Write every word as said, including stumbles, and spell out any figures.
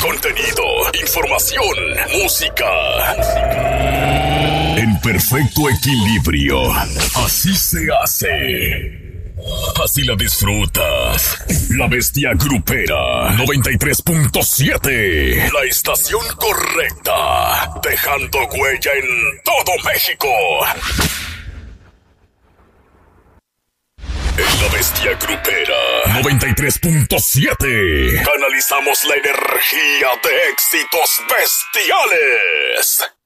contenido, información, música. En perfecto equilibrio. Así se hace. Así la disfrutas. La Bestia Grupera noventa y tres punto siete. La estación correcta. Dejando huella en todo México. En La Bestia Grupera noventa y tres punto siete. Canalizamos la energía de éxitos bestiales.